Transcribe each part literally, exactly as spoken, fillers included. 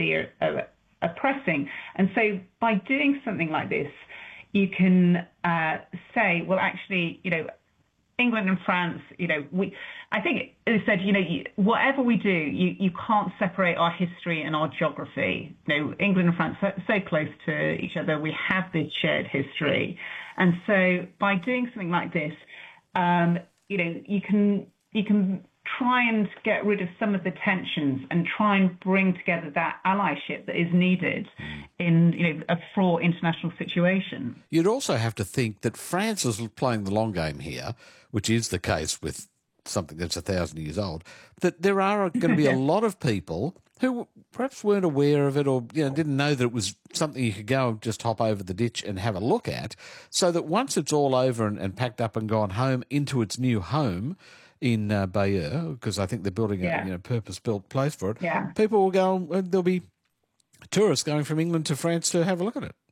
see are, are oppressing. And so by doing something like this, you can uh, say, well, actually, you know, England and France, you know, we, I think it said, you know, you, whatever we do, you, you can't separate our history and our geography. You know, England and France are so close to each other. We have this shared history. And so by doing something like this, um, you know, you can, you can try and get rid of some of the tensions and try and bring together that allyship that is needed in, you know, a fraught international situation. You'd also have to think that France is playing the long game here, which is the case with something that's a thousand years old, that there are going to be a lot of people who perhaps weren't aware of it or, you know, didn't know that it was something you could go and just hop over the ditch and have a look at, so that once it's all over and, and packed up and gone home into its new home in uh, Bayeux, because I think they're building a yeah. you know, purpose-built place for it, yeah. people will go, uh, there'll be tourists going from England to France to have a look at it.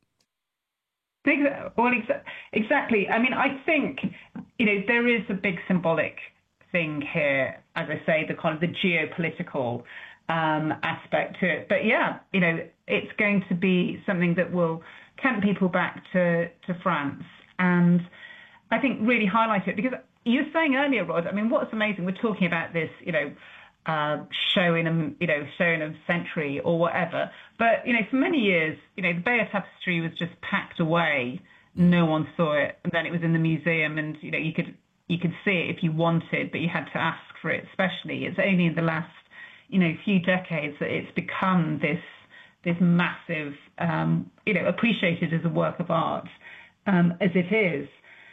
Well, exactly. I mean, I think, you know, there is a big symbolic thing here, as I say, the kind of the geopolitical um, aspect to it. But yeah, you know, it's going to be something that will camp people back to, to France and I think really highlight it, because you were saying earlier, Rod, I mean, what's amazing, we're talking about this, you know, uh, show in a, you know, show in a century or whatever. But, you know, for many years, you know, the Bayeux Tapestry was just packed away. No one saw it. And then it was in the museum and, you know, you could you could see it if you wanted, but you had to ask for it, especially. It's only in the last, you know, few decades that it's become this this massive, um, you know, appreciated as a work of art, um, as it is.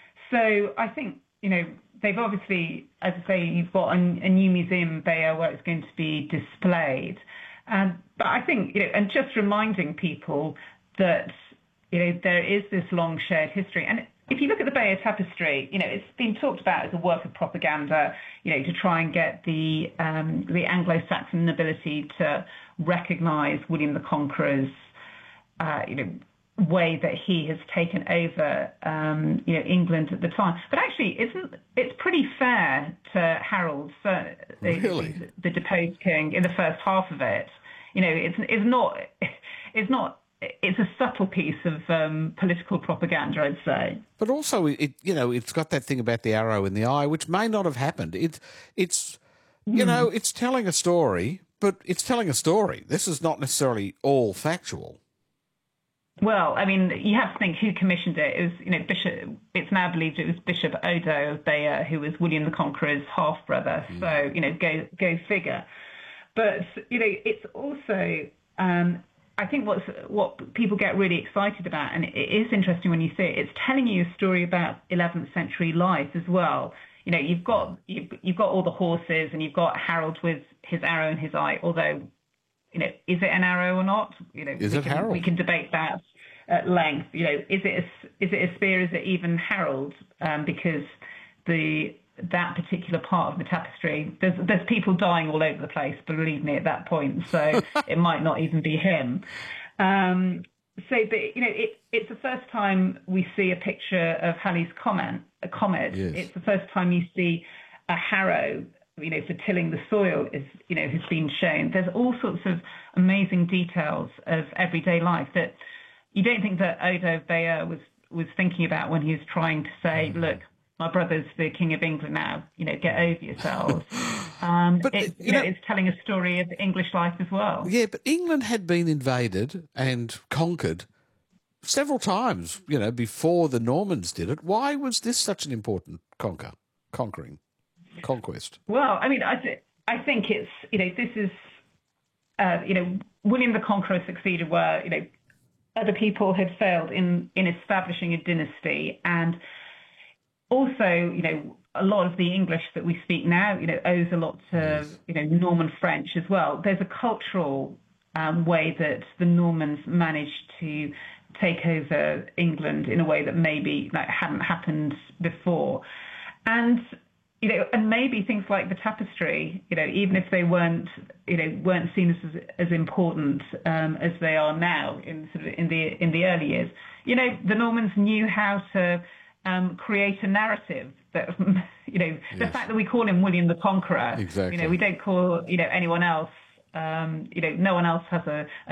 So I think, you know, they've obviously, as I say, you've got a, a new museum in Bayeux where it's going to be displayed. Um, but I think, you know, and just reminding people that, you know, there is this long shared history. And if you look at the Bayeux Tapestry, you know, it's been talked about as a work of propaganda, you know, to try and get the um, the Anglo-Saxon nobility to recognise William the Conqueror's, uh, you know, way that he has taken over, um, you know, England at the time. But actually, isn't it's pretty fair to Harold, uh, really? the, the deposed king, in the first half of it. You know, it's it's not it's not. It's a subtle piece of um, political propaganda, I'd say. But also, it you know, it's got that thing about the arrow in the eye, which may not have happened. It's it's you mm. know, it's telling a story, but it's telling a story. This is not necessarily all factual. Well, I mean, you have to think who commissioned it. It was, you know, Bishop. It's now believed it was Bishop Odo of Bayeux, who was William the Conqueror's half brother. Mm. So, you know, go go figure. But you know, it's also. Um, I think what's, what people get really excited about, and it is interesting when you see it, it's telling you a story about eleventh century life as well. You know, you've got you've, you've got all the horses, and you've got Harold with his arrow in his eye. Although, you know, is it an arrow or not? You know, is we it can, Harold? We can debate that at length. You know, is it a, is it a spear? Is it even Harold? Um, because the that particular part of the tapestry, there's there's people dying all over the place, believe me, at that point. So it might not even be him. Um, so, but you know, it, it's the first time we see a picture of Halley's comet. A comet. Yes. It's the first time you see a harrow, you know, for tilling the soil, is you know, has been shown. There's all sorts of amazing details of everyday life that you don't think that Odo of Bayeux was was thinking about when he was trying to say, mm. look, my brother's the King of England now, you know, get over yourselves. Um, but, it, you you know, know, it's telling a story of English life as well. Yeah, but England had been invaded and conquered several times, you know, before the Normans did it. Why was this such an important conquer, conquering, conquest? Well, I mean, I, th- I think it's, you know, this is, uh, you know, William the Conqueror succeeded where, you know, other people had failed in, in establishing a dynasty. And also, you know, a lot of the English that we speak now, you know, owes a lot to, yes. you know, Norman French as well. There's a cultural um, way that the Normans managed to take over England in a way that maybe like hadn't happened before. And, you know, and maybe things like the tapestry, you know, even if they weren't, you know, weren't seen as as important um, as they are now in sort of in the in the early years, you know, the Normans knew how to Um, create a narrative that, you know, yes. the fact that we call him William the Conqueror, exactly. you know, we don't call, you know, anyone else, um, you know, no one else has a,